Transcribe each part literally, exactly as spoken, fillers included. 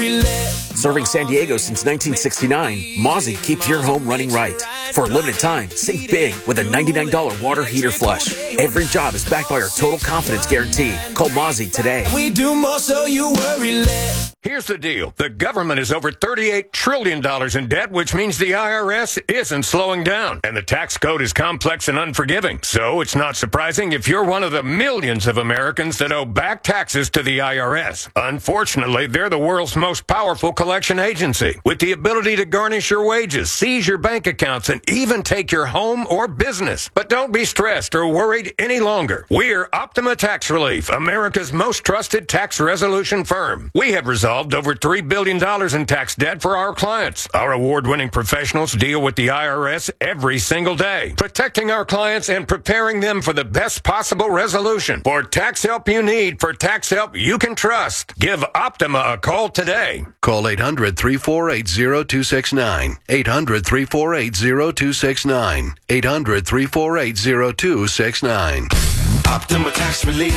worry less. Serving San Diego since nineteen sixty-nine, Mozzie keeps your home running right. For a limited time, save big with a ninety-nine dollars water heater flush. Every job is backed by our Total Confidence Guarantee. Call Mozzie today. We do more so you worry less. Here's the deal. The government is over thirty-eight trillion dollars in debt, which means the I R S isn't slowing down. And the tax code is complex and unforgiving. So it's not surprising if you're one of the millions of Americans that owe back taxes to the I R S. Unfortunately, they're the world's most powerful collection agency, with the ability to garnish your wages, seize your bank accounts, and even take your home or business. But don't be stressed or worried any longer. We're Optima Tax Relief, America's most trusted tax resolution firm. We have resolved over three billion dollars in tax debt for our clients. Our award-winning professionals deal with the I R S every single day, protecting our clients and preparing them for the best possible resolution. For tax help you need, for tax help you can trust, give Optima a call today. Call eight hundred, three four eight, zero two six nine. eight hundred, three four eight, zero two six nine. eight hundred, three four eight, zero two six nine. Optima Tax Relief.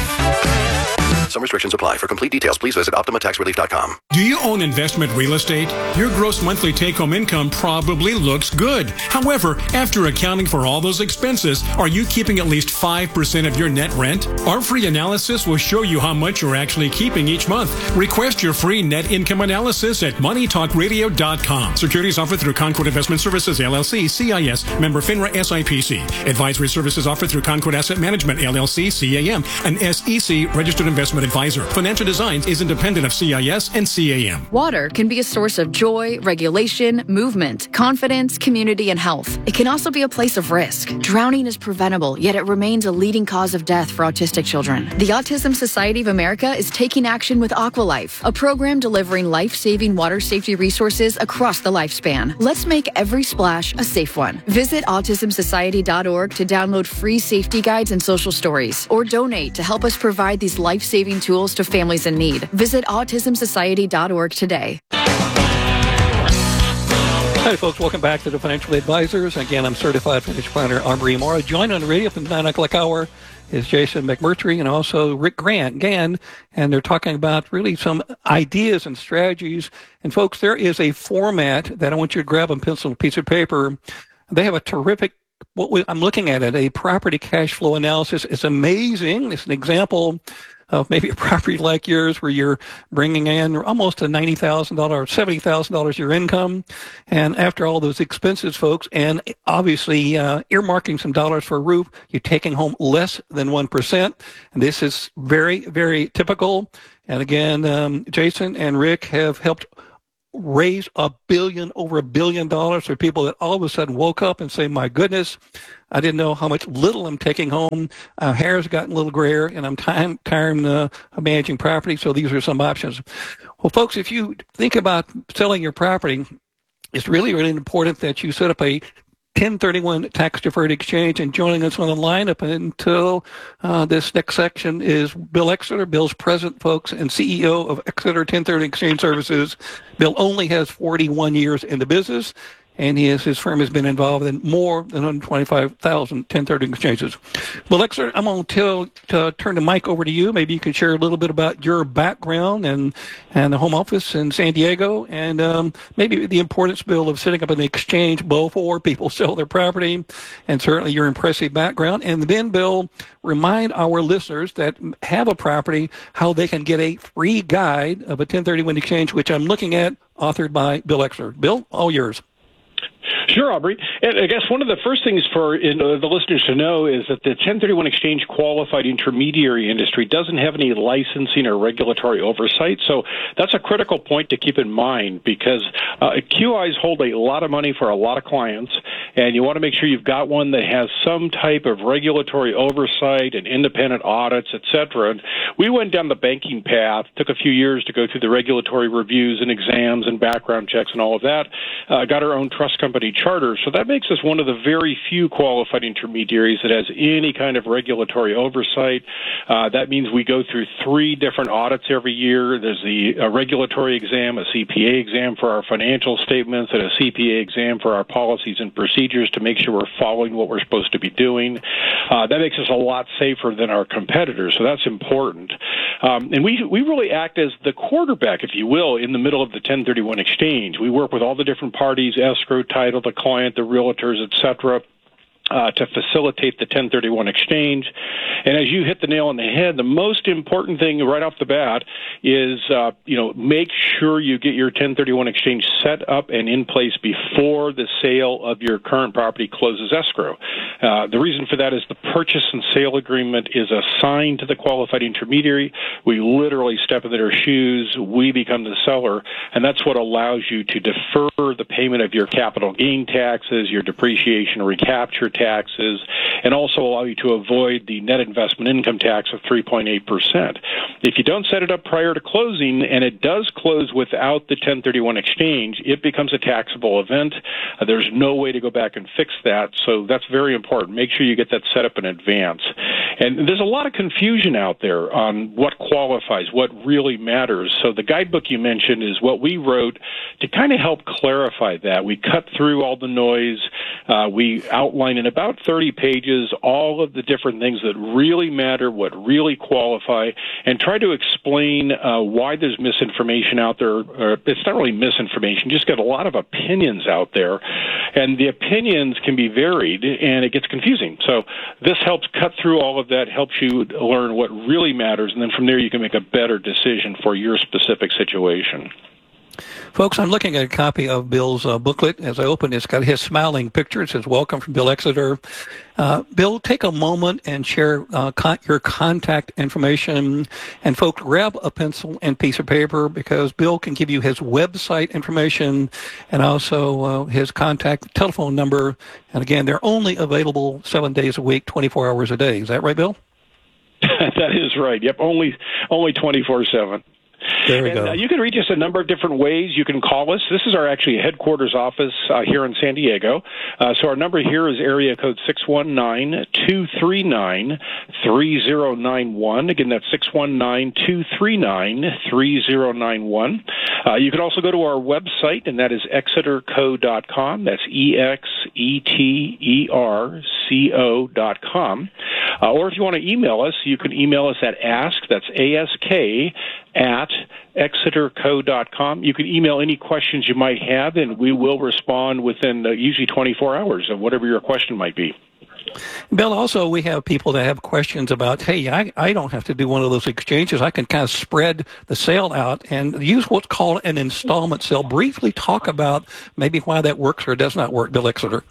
Some restrictions apply. For complete details, please visit optima tax relief dot com. Do you own investment real estate? Your gross monthly take-home income probably looks good. However, after accounting for all those expenses, are you keeping at least five percent of your net rent? Our free analysis will show you how much you're actually keeping each month. Request your free net income analysis at money talk radio dot com. Securities offered through Concord Investment Services, L L C, C I S, member FINRA S I P C. Advisory services offered through Concord Asset Management, L L C, C A M, an S E C registered investment advisor. Financial Designs is independent of C I S and C A M. Water can be a source of joy, regulation, movement, confidence, community, and health. It can also be a place of risk. Drowning is preventable, yet it remains a leading cause of death for autistic children. The Autism Society of America is taking action with AquaLife, a program delivering life-saving water safety resources across the lifespan. Let's make every splash a safe one. Visit autism society dot org to download free safety guides and social stories, or donate to help us provide these life-saving tools to families in need. Visit autism society dot org today. Hi, folks. Welcome back to the Financial Advisors. Again, I'm certified financial planner Aubrey Mora. Joined on the radio from the nine o'clock hour is Jason McMurtry and also Rick Grant, Gann, and they're talking about really some ideas and strategies. And, folks, there is a format that I want you to grab a pencil and a piece of paper. They have a terrific, what we, I'm looking at it, a property cash flow analysis. It's amazing. It's an example of maybe a property like yours where you're bringing in almost a ninety thousand dollars, seventy thousand dollars your income. And after all those expenses, folks, and obviously uh, earmarking some dollars for a roof, you're taking home less than one percent. And this is very, very typical. And again, um, Jason and Rick have helped raise a billion, over a billion dollars for people that all of a sudden woke up and say, my goodness, I didn't know how much little I'm taking home. Uh, hair's gotten a little grayer, and I'm time, tired uh, of managing property, so these are some options. Well, folks, if you think about selling your property, it's really, really important that you set up a ten thirty-one tax-deferred exchange. And joining us on the line up until uh, this next section is Bill Exeter. Bill's president, folks, and C E O of Exeter ten thirty Exchange Services. Bill only has forty-one years in the business, and he is, his firm has been involved in more than one hundred twenty-five thousand ten thirty exchanges. Bill Exeter, I'm going to, to turn the mic over to you. Maybe you can share a little bit about your background and, and the home office in San Diego, and um, maybe the importance, Bill, of setting up an exchange before people sell their property, and certainly your impressive background. And then, Bill, remind our listeners that have a property how they can get a free guide of a ten thirty-one exchange, which I'm looking at, authored by Bill Exeter. Bill, all yours. Sure, Aubrey. And I guess one of the first things for you know, the listeners to know is that the ten thirty-one exchange qualified intermediary industry doesn't have any licensing or regulatory oversight. So that's a critical point to keep in mind, because uh, Q Is hold a lot of money for a lot of clients, and you want to make sure you've got one that has some type of regulatory oversight and independent audits, et cetera. And we went down the banking path, took a few years to go through the regulatory reviews and exams and background checks and all of that, uh, got our own trust company company charter. So that makes us one of the very few qualified intermediaries that has any kind of regulatory oversight. Uh, that means we go through three different audits every year. There's the a regulatory exam, a C P A exam for our financial statements, and a C P A exam for our policies and procedures to make sure we're following what we're supposed to be doing. Uh, that makes us a lot safer than our competitors, so that's important. Um, and we we really act as the quarterback, if you will, in the middle of the ten thirty-one exchange. We work with all the different parties, escrow, title, the client, the realtors, et cetera, Uh, to facilitate the ten thirty-one exchange. And as you hit the nail on the head, the most important thing right off the bat is, uh, you know, make sure you get your ten thirty-one exchange set up and in place before the sale of your current property closes escrow. Uh, the reason for that is the purchase and sale agreement is assigned to the qualified intermediary. We literally step into their shoes. We become the seller, and that's what allows you to defer the payment of your capital gain taxes, your depreciation and recapture taxes, and also allow you to avoid the net investment income tax of three point eight percent. If you don't set it up prior to closing, and it does close without the ten thirty-one exchange, it becomes a taxable event. Uh, there's no way to go back and fix that, so that's very important. Make sure you get that set up in advance. And there's a lot of confusion out there on what qualifies, what really matters. So the guidebook you mentioned is what we wrote to kind of help clarify that. We cut through all the noise. Uh, we outline in about thirty pages all of the different things that really matter, what really qualify, and try to explain uh, why there's misinformation out there. Or it's not really misinformation, just got a lot of opinions out there, and the opinions can be varied, and it gets confusing. So this helps cut through all of that, helps you learn what really matters, and then from there you can make a better decision for your specific situation. Folks, I'm looking at a copy of Bill's uh, booklet. As I open it, it's got his smiling picture. It says, "Welcome from Bill Exeter." Uh, Bill, take a moment and share uh, con- your contact information. And folks, grab a pencil and piece of paper because Bill can give you his website information and also uh, his contact telephone number. And again, they're only available seven days a week, twenty-four hours a day. Is that right, Bill? That is right. Yep, only only twenty-four seven. There we and, go. Uh, you can reach us a number of different ways. You can call us. This is our actually headquarters office uh, here in San Diego. Uh, so our number here is area code six one nine, two three nine, three zero nine one. Again, that's six one nine, two three nine, three zero nine one. Uh, you can also go to our website, and that is exeter co dot com. That's E X E T E R C O dot com. Uh, or if you want to email us, you can email us at ask, that's A S K, at exeter co dot com. You can email any questions you might have, and we will respond within uh, usually twenty-four hours of whatever your question might be. Bill, also we have people that have questions about, hey, I, I don't have to do one of those exchanges. I can kind of spread the sale out and use what's called an installment sale. Briefly talk about maybe why that works or does not work, Bill Exeter.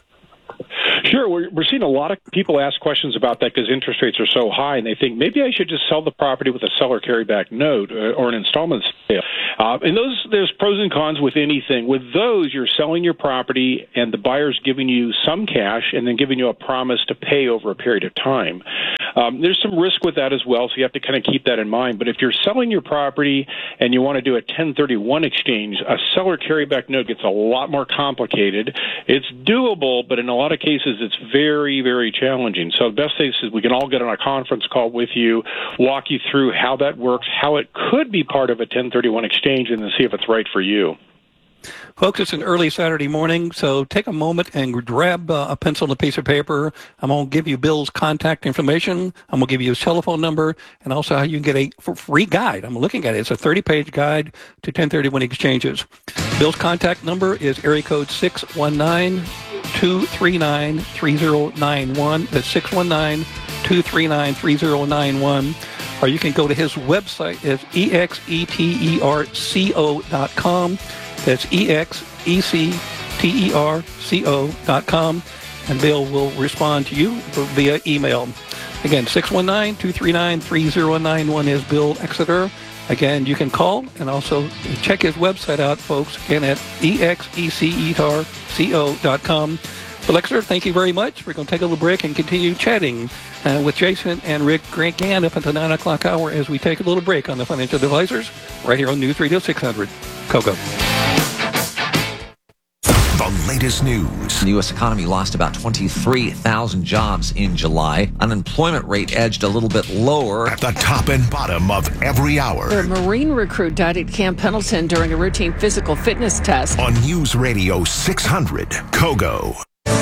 Sure. We're, we're seeing a lot of people ask questions about that because interest rates are so high, and they think maybe I should just sell the property with a seller carryback note or, or an installment sale. Uh, and those, there's pros and cons with anything. With those, you're selling your property, and the buyer's giving you some cash and then giving you a promise to pay over a period of time. Um, there's some risk with that as well, so you have to kind of keep that in mind. But if you're selling your property and you want to do a ten thirty-one exchange, a seller carryback note gets a lot more complicated. It's doable, but in a lot of cases, it's very, very challenging. So the best thing is we can all get on a conference call with you, walk you through how that works, how it could be part of a ten thirty-one exchange, and then see if it's right for you. Folks, it's an early Saturday morning, so take a moment and grab uh, a pencil and a piece of paper. I'm going to give you Bill's contact information. I'm going to give you his telephone number and also how you can get a free guide. I'm looking at it. It's a thirty-page guide to ten thirty-one exchanges. Bill's contact number is area code six one nine, two three nine, three zero nine one. That's six one nine, two three nine, three zero nine one. Or you can go to his website. It's E X E T E R C O dot com. That's E X E C T E R C O dot com, and Bill will respond to you via email. Again, six one nine, two three nine, three zero nine one is Bill Exeter. Again, you can call and also check his website out, folks, again at E X E C E T R C O dot com. Bill Exeter, thank you very much. We're going to take a little break and continue chatting uh, with Jason and Rick Grant up at the nine o'clock hour as we take a little break on the Financial Advisors right here on News Radio six hundred. Coco. The latest news. The U S economy lost about twenty-three thousand jobs in July. Unemployment rate edged a little bit lower. At the top and bottom of every hour. A Marine recruit died at Camp Pendleton during a routine physical fitness test. On News Radio six hundred, Kogo.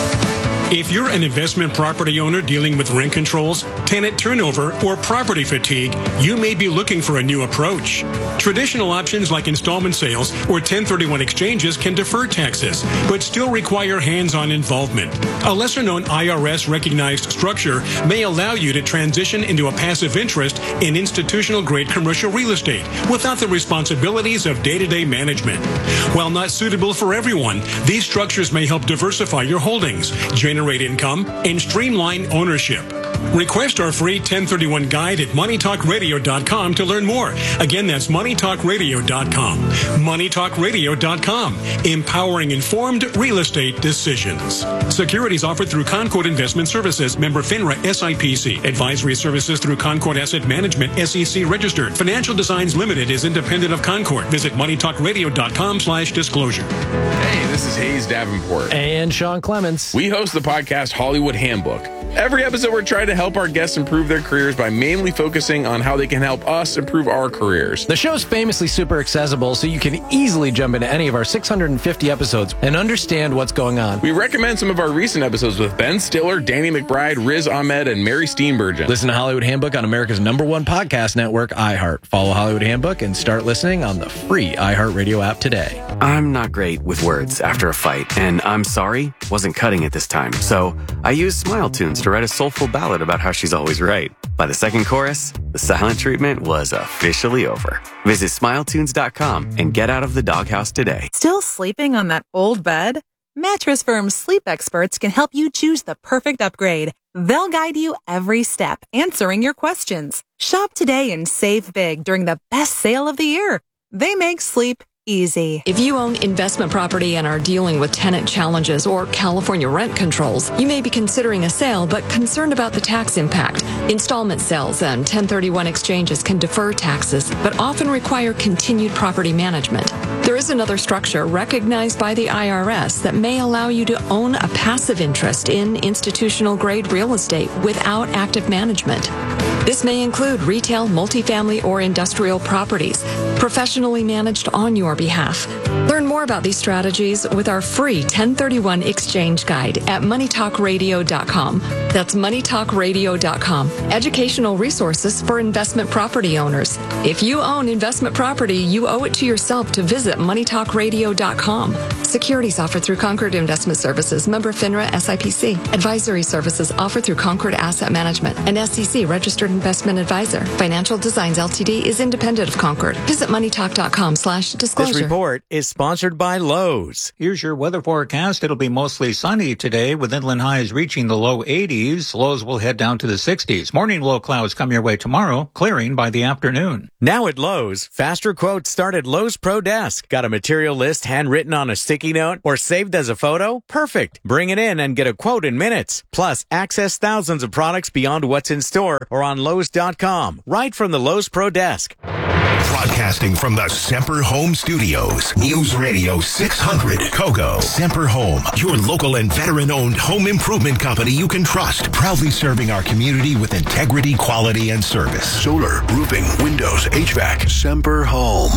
If you're an investment property owner dealing with rent controls, tenant turnover, or property fatigue, you may be looking for a new approach. Traditional options like installment sales or ten thirty-one exchanges can defer taxes, but still require hands-on involvement. A lesser-known I R S-recognized structure may allow you to transition into a passive interest in institutional-grade commercial real estate without the responsibilities of day-to-day management. While not suitable for everyone, these structures may help diversify your holdings, generate income, and streamline ownership. Request our free ten thirty-one guide at money talk radio dot com to learn more. Again, that's money talk radio dot com. money talk radio dot com. Empowering informed real estate decisions. Securities offered through Concord Investment Services, member FINRA S I P C. Advisory services through Concord Asset Management, S E C registered. Financial Designs Limited is independent of Concord. Visit money talk radio dot com slash disclosure. Hey, this is Hayes Davenport. And Sean Clements. We host the podcast Hollywood Handbook. Every episode, we're trying to help our guests improve their careers by mainly focusing on how they can help us improve our careers. The show's famously super accessible, so you can easily jump into any of our six hundred fifty episodes and understand what's going on. We recommend some of our recent episodes with Ben Stiller, Danny McBride, Riz Ahmed, and Mary Steenburgen. Listen to Hollywood Handbook on America's number one podcast network, iHeart. Follow Hollywood Handbook and start listening on the free iHeartRadio app today. I'm not great with words after a fight, and I'm sorry wasn't cutting it this time, so I used Smile Tunes to write a soulful ballad about how she's always right. By the second chorus, the silent treatment was officially over. Visit smile tunes dot com and get out of the doghouse today. Still sleeping on that old bed? Mattress Firm's sleep experts can help you choose the perfect upgrade. They'll guide you every step, answering your questions. Shop today and save big during the best sale of the year. They make sleep easy. If you own investment property and are dealing with tenant challenges or California rent controls, you may be considering a sale but concerned about the tax impact. Installment sales and ten thirty-one exchanges can defer taxes but often require continued property management. There is another structure recognized by the I R S that may allow you to own a passive interest in institutional-grade real estate without active management. This may include retail, multifamily, or industrial properties, professionally managed on your behalf. Learn more about these strategies with our free ten thirty-one exchange guide at money talk radio dot com. That's money talk radio dot com. Educational resources for investment property owners. If you own investment property, you owe it to yourself to visit money talk radio dot com. Securities offered through Concord Investment Services, member FINRA S I P C. Advisory services offered through Concord Asset Management, an S E C registered investment advisor. Financial Designs Ltd is independent of Concord. Visit money talk dot com slash disclosure. This report is sponsored by Lowe's. Here's your weather forecast. It'll be mostly sunny today with inland highs reaching the low eighties. Lows will head down to the sixties. Morning low clouds come your way tomorrow, clearing by the afternoon. Now at Lowe's, faster quotes start at Lowe's Pro Desk. Got a material list handwritten on a sticky note or saved as a photo? Perfect. Bring it in and get a quote in minutes. Plus, access thousands of products beyond what's in store or on Lowe's dot com, right from the Lowe's Pro Desk. Broadcasting from the Semper Home Studios. News Radio six hundred, Kogo. Semper Home, your local and veteran-owned home improvement company you can trust. Proudly serving our community with integrity, quality, and service. Solar, roofing, windows, H V A C. Semper Home.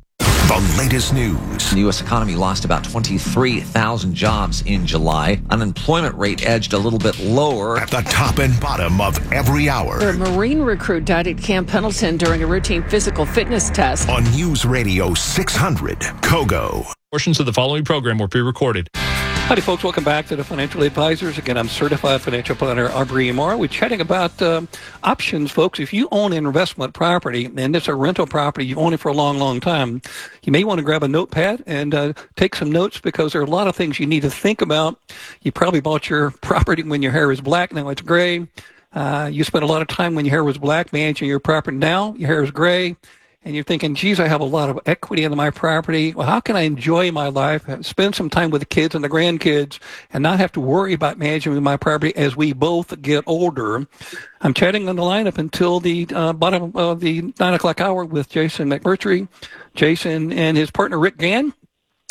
The latest news. The U S economy lost about twenty-three thousand jobs in July. Unemployment rate edged a little bit lower. At the top and bottom of every hour. A Marine recruit died at Camp Pendleton during a routine physical fitness test. On News Radio six hundred, Kogo. Portions of the following program were pre-recorded. Howdy, folks. Welcome back to the Financial Advisors. Again, I'm certified financial planner Aubrey Amora. We're chatting about um, options, folks. If you own an investment property and it's a rental property, you've owned it for a long, long time, you may want to grab a notepad and uh, take some notes because there are a lot of things you need to think about. You probably bought your property when your hair was black. Now it's gray. Uh, you spent a lot of time when your hair was black managing your property. Now your hair is gray. And you're thinking, geez, I have a lot of equity in my property. Well, how can I enjoy my life, spend some time with the kids and the grandkids, and not have to worry about managing my property as we both get older? I'm chatting on the line up until the uh, bottom of the nine o'clock hour with Jason McMurtry. Jason and his partner, Rick Gann.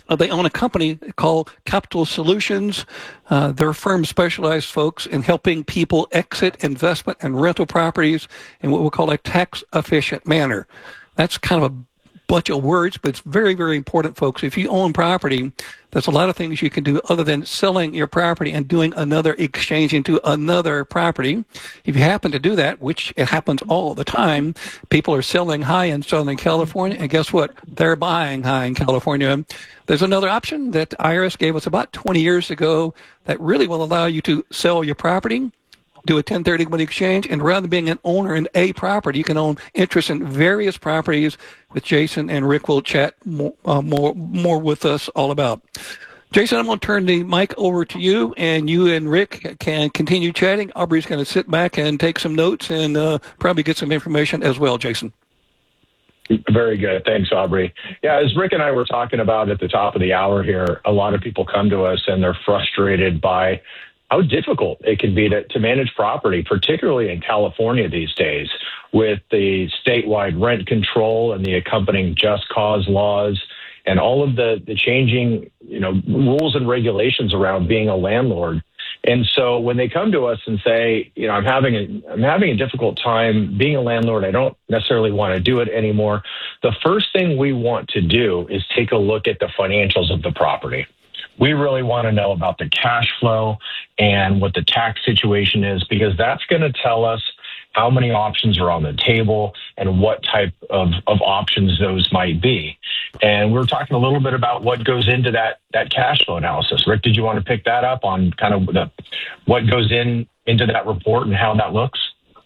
Uh, they own a company called Capital Solutions. Uh, their firm specialized, folks, in helping people exit investment and rental properties in what we call a tax-efficient manner. That's kind of a bunch of words, but it's very, very important, folks. If you own property, there's a lot of things you can do other than selling your property and doing another exchange into another property. If you happen to do that, which it happens all the time, people are selling high in Southern California, and guess what? They're buying high in California. There's another option that I R S gave us about twenty years ago that really will allow you to sell your property, do a ten thirty-one exchange, and rather than being an owner in a property, you can own interest in various properties, which Jason and Rick will chat more, uh, more, more with us all about. Jason, I'm going to turn the mic over to you, and you and Rick can continue chatting. Aubrey's going to sit back and take some notes and uh, probably get some information as well, Jason. Very good. Thanks, Aubrey. Yeah, as Rick and I were talking about at the top of the hour here, a lot of people come to us and they're frustrated by how difficult it can be to, to manage property, particularly in California these days, with the statewide rent control and the accompanying just cause laws and all of the, the changing, you know, rules and regulations around being a landlord. And so when they come to us and say, you know, I'm having a, I'm having a difficult time being a landlord, I don't necessarily want to do it anymore, the first thing we want to do is take a look at the financials of the property. We really want to know about the cash flow and what the tax situation is, because that's going to tell us how many options are on the table and what type of, of options those might be. And we were talking a little bit about what goes into that, that cash flow analysis. Rick, did you want to pick that up on kind of the, what goes in into that report and how that looks?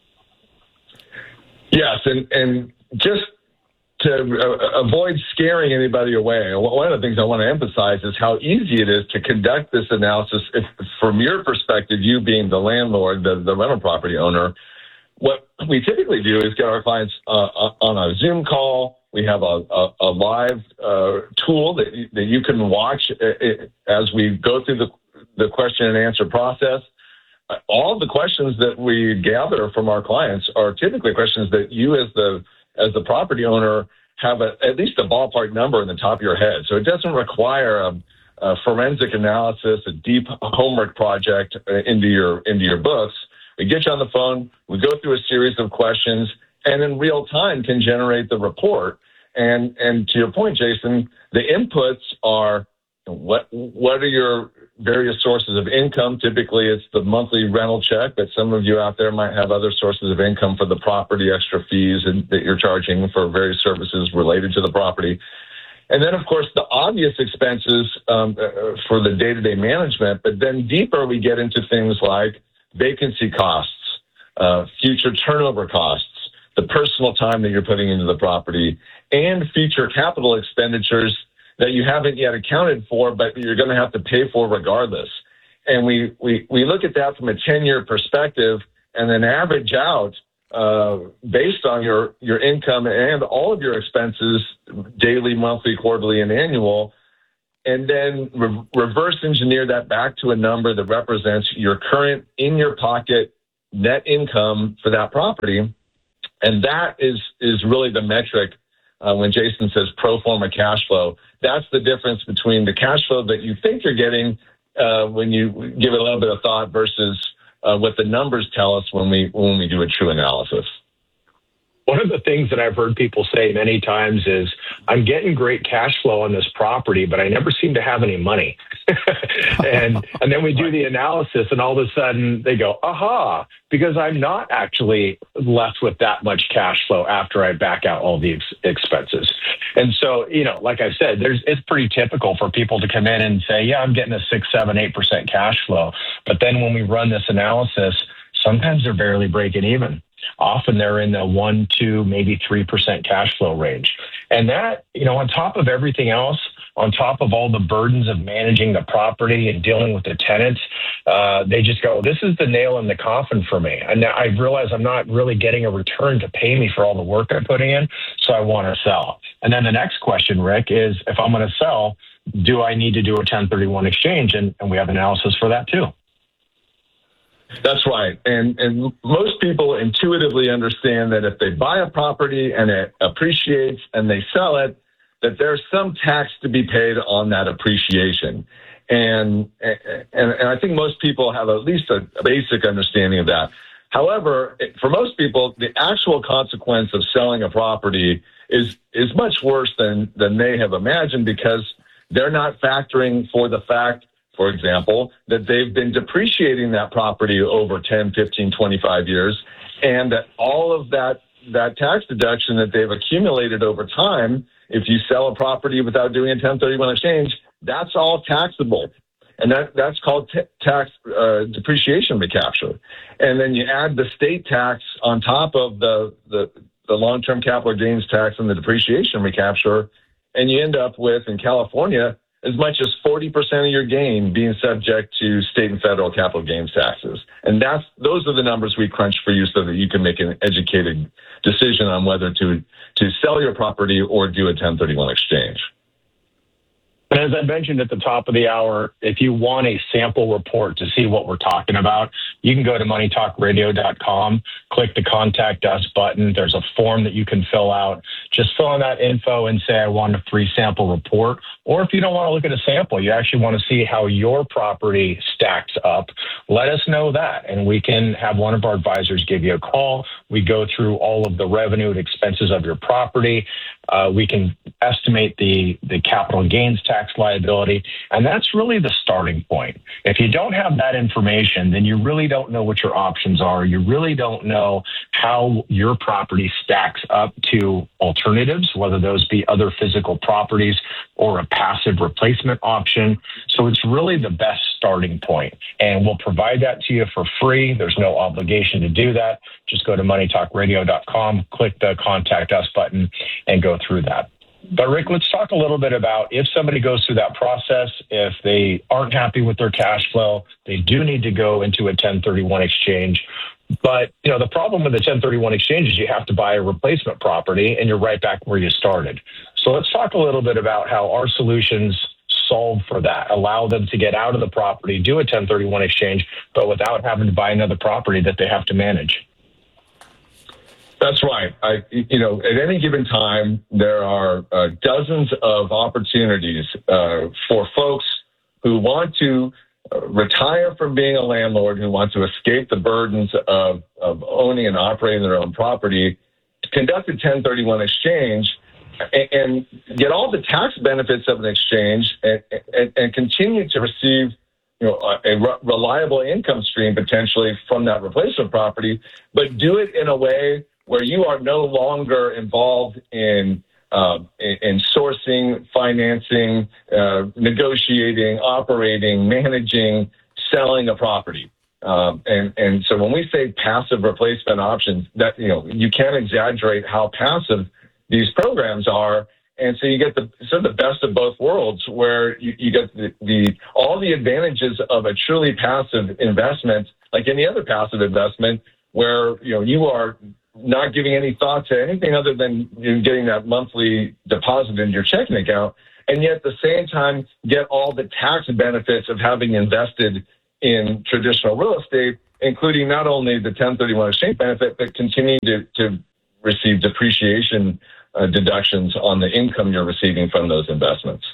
Yes, and, and just to uh, avoid scaring anybody away, one of the things I want to emphasize is how easy it is to conduct this analysis if, from your perspective, you being the landlord, the, the rental property owner. What we typically do is get our clients uh, on a Zoom call. We have a, a, a live uh, tool that you, that you can watch as we go through the, the question and answer process. All of the questions that we gather from our clients are typically questions that you as the as the property owner have a, at least a ballpark number in the top of your head. So it doesn't require a, a forensic analysis, a deep homework project into your into your books. We get you on the phone, we go through a series of questions, and in real time can generate the report. And and to your point, Jason, the inputs are what what are your various sources of income? Typically, it's the monthly rental check, but some of you out there might have other sources of income for the property, extra fees and, that you're charging for various services related to the property. And then, of course, the obvious expenses um, uh, for the day-to-day management, but then deeper we get into things like vacancy costs, uh, future turnover costs, the personal time that you're putting into the property, and future capital expenditures that you haven't yet accounted for, but you're going to have to pay for regardless. And we, we, we look at that from a ten-year perspective and then average out uh, based on your, your income and all of your expenses, daily, monthly, quarterly, and annual, and then re- reverse engineer that back to a number that represents your current in-your-pocket net income for that property. And that is, is really the metric uh, when Jason says pro forma cash flow. That's the difference between the cash flow that you think you're getting uh, when you give it a little bit of thought versus uh, what the numbers tell us when we when we do a true analysis. One of the things that I've heard people say many times is, I'm getting great cash flow on this property, but I never seem to have any money. and and then we do the analysis, and all of a sudden they go, aha, because I'm not actually left with that much cash flow after I back out all the ex- expenses. And so, you know, like I said, there's it's pretty typical for people to come in and say, yeah, I'm getting a six, seven, eight percent cash flow. But then when we run this analysis, sometimes they're barely breaking even. Often they're in the one, two, maybe three percent cash flow range. And that, you know, on top of everything else, on top of all the burdens of managing the property and dealing with the tenants, uh, they just go, this is the nail in the coffin for me. And I realize I'm not really getting a return to pay me for all the work I'm putting in, so I want to sell. And then the next question, Rick, is if I'm going to sell, do I need to do a ten thirty-one exchange? And, and we have analysis for that too. That's right. And and most people intuitively understand that if they buy a property and it appreciates and they sell it, that there's some tax to be paid on that appreciation. And, and, and I think most people have at least a, a basic understanding of that. However, for most people, the actual consequence of selling a property is, is much worse than, than they have imagined, because they're not factoring for the fact, for example, that they've been depreciating that property over ten, fifteen, twenty-five years, and that all of that, that tax deduction that they've accumulated over time, if you sell a property without doing a ten thirty-one exchange, that's all taxable. And that, that's called t- tax uh, depreciation recapture. And then you add the state tax on top of the, the, the long-term capital gains tax and the depreciation recapture, and you end up with, in California, as much as forty percent of your gain being subject to state and federal capital gains taxes. And that's, those are the numbers we crunch for you so that you can make an educated decision on whether to, to sell your property or do a ten thirty-one exchange. And as I mentioned at the top of the hour, if you want a sample report to see what we're talking about, you can go to money talk radio dot com, click the Contact Us button. There's a form that you can fill out. Just fill in that info and say, I want a free sample report. Or if you don't want to look at a sample, you actually want to see how your property stacks up, let us know that, and we can have one of our advisors give you a call. We go through all of the revenue and expenses of your property. Uh, we can estimate the, the capital gains tax liability, and that's really the starting point. If you don't have that information, then you really don't know what your options are. You really don't know how your property stacks up to alternatives, whether those be other physical properties or a passive replacement option. So it's really the best starting point, and we'll provide that to you for free. There's no obligation to do that. Just go to money talk radio dot com, click the Contact Us button, and go through that. But Rick, let's talk a little bit about if somebody goes through that process, if they aren't happy with their cash flow, they do need to go into a ten thirty-one exchange. But, you know, the problem with the ten thirty-one exchange is you have to buy a replacement property and you're right back where you started. So let's talk a little bit about how our solutions solve for that, allow them to get out of the property, do a ten thirty-one exchange, but without having to buy another property that they have to manage. That's right. I, you know, at any given time, there are uh, dozens of opportunities uh, for folks who want to uh, retire from being a landlord, who want to escape the burdens of, of owning and operating their own property, to conduct a ten thirty-one exchange and, and get all the tax benefits of an exchange and, and, and continue to receive, you know, a, a re- reliable income stream potentially from that replacement property, but do it in a way where you are no longer involved in uh, in, in sourcing, financing, uh, negotiating, operating, managing, selling a property. Um, and and so when we say passive replacement options, that you know you can't exaggerate how passive these programs are. And so you get the sort of the best of both worlds, where you, you get the, the all the advantages of a truly passive investment, like any other passive investment, where you know you are not giving any thought to anything other than you know, getting that monthly deposit into your checking account, and yet at the same time get all the tax benefits of having invested in traditional real estate, including not only the ten thirty-one exchange benefit, but continue to, to receive depreciation uh, deductions on the income you're receiving from those investments.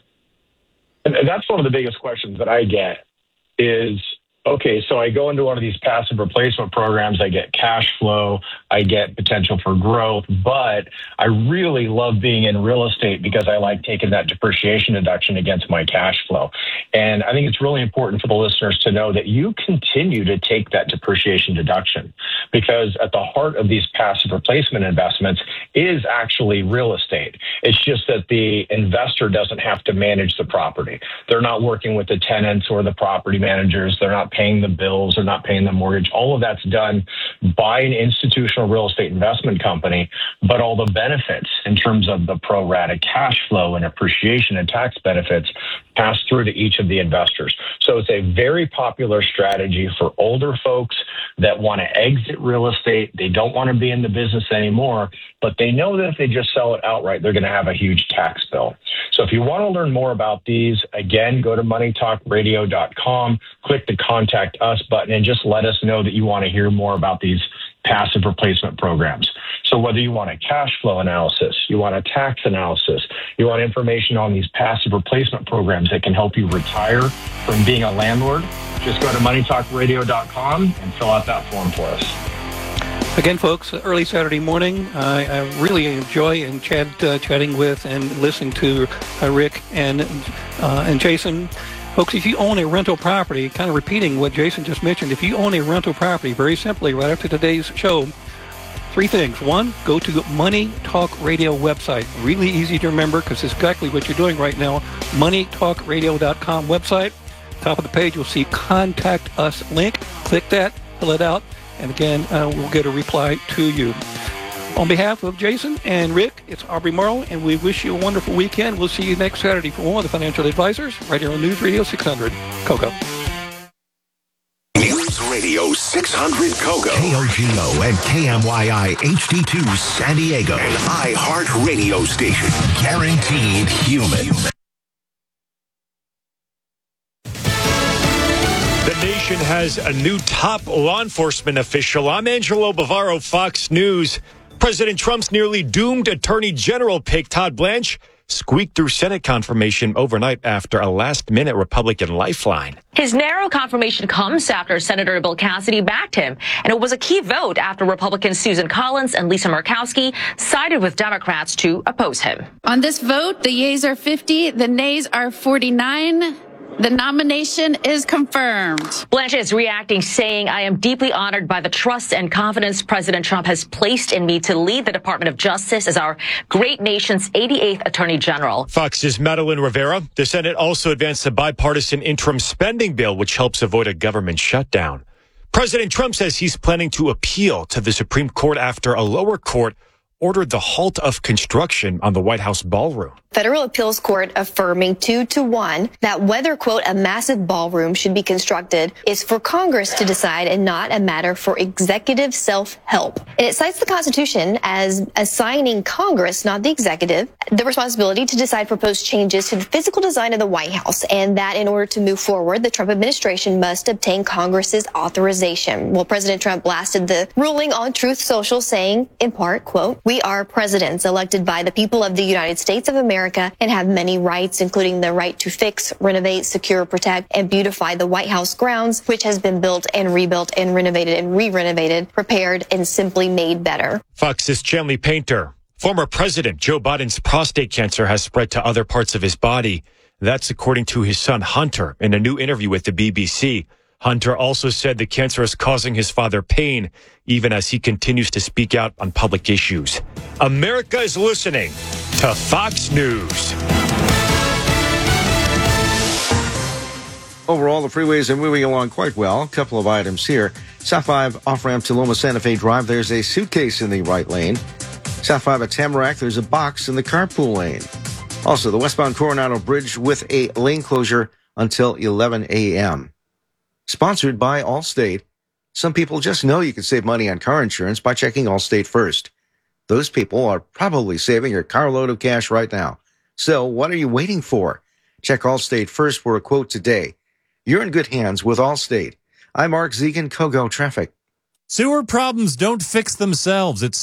And that's one of the biggest questions that I get is, okay, so I go into one of these passive replacement programs, I get cash flow, I get potential for growth, but I really love being in real estate because I like taking that depreciation deduction against my cash flow. And I think it's really important for the listeners to know that you continue to take that depreciation deduction, because at the heart of these passive replacement investments is actually real estate. It's just that the investor doesn't have to manage the property. They're not working with the tenants or the property managers. They're not paying the bills, they're not paying the mortgage. All of that's done by an institutional real estate investment company, but all the benefits in terms of the pro rata cash flow and appreciation and tax benefits pass through to each of the investors. So it's a very popular strategy for older folks that want to exit real estate. They don't want to be in the business anymore, but they know that if they just sell it outright, they're going to have a huge tax bill. So if you want to learn more about these, again, go to money talk radio dot com, click the Contact Us button, and just let us know that you want to hear more about these passive replacement programs. So whether you want a cash flow analysis, you want a tax analysis, you want information on these passive replacement programs that can help you retire from being a landlord, just go to money talk radio dot com and fill out that form for us. Again, folks, early Saturday morning, I, I really enjoy and chat, uh, chatting with and listening to uh, Rick and uh, and Jason. Folks, if you own a rental property, kind of repeating what Jason just mentioned, if you own a rental property, very simply, right after today's show, three things. One, go to Money Talk Radio website. Really easy to remember because it's exactly what you're doing right now. money talk radio dot com website. Top of the page, you'll see Contact Us link. Click that, fill it out, and again, uh, we'll get a reply to you. On behalf of Jason and Rick, it's Aubrey Morrow, and we wish you a wonderful weekend. We'll see you next Saturday for more of the Financial Advisors right here on News Radio six hundred. Coco. News Radio six hundred Kogo. K O G O and K M Y I H D two San Diego. An iHeart radio station. Guaranteed human. The nation has a new top law enforcement official. I'm Angelo Bavaro, Fox News. President Trump's nearly doomed Attorney General pick, Todd Blanche, squeaked through Senate confirmation overnight after a last-minute Republican lifeline. His narrow confirmation comes after Senator Bill Cassidy backed him, and it was a key vote after Republicans Susan Collins and Lisa Murkowski sided with Democrats to oppose him. On this vote, the yeas are fifty, the nays are forty-nine. The nomination is confirmed. Blanche is reacting, saying, I am deeply honored by the trust and confidence President Trump has placed in me to lead the Department of Justice as our great nation's eighty-eighth Attorney General. Fox's Madeline Rivera. The Senate also advanced a bipartisan interim spending bill, which helps avoid a government shutdown. President Trump says he's planning to appeal to the Supreme Court after a lower court ordered the halt of construction on the White House ballroom. Federal appeals court affirming two to one that whether, quote, a massive ballroom should be constructed is for Congress to decide and not a matter for executive self-help. And it cites the Constitution as assigning Congress, not the executive, the responsibility to decide proposed changes to the physical design of the White House, and that in order to move forward, the Trump administration must obtain Congress's authorization. Well, President Trump blasted the ruling on Truth Social, saying, in part, quote, we are presidents elected by the people of the United States of America and have many rights, including the right to fix, renovate, secure, protect, and beautify the White House grounds, which has been built and rebuilt and renovated and re-renovated, prepared, and simply made better. Fox's Chanley Painter. Former President Joe Biden's prostate cancer has spread to other parts of his body. That's according to his son Hunter in a new interview with the B B C. Hunter also said the cancer is causing his father pain, even as he continues to speak out on public issues. America is listening to Fox News. Overall, the freeways are moving along quite well. A couple of items here. South five off-ramp to Loma Santa Fe Drive, there's a suitcase in the right lane. South five at Tamarack, there's a box in the carpool lane. Also, the westbound Coronado Bridge with a lane closure until eleven a.m. Sponsored by Allstate. Some people just know you can save money on car insurance by checking Allstate first. Those people are probably saving a carload of cash right now. So what are you waiting for? Check Allstate first for a quote today. You're in good hands with Allstate. I'm Mark Zegan, Kogo Traffic. Sewer problems don't fix themselves. It's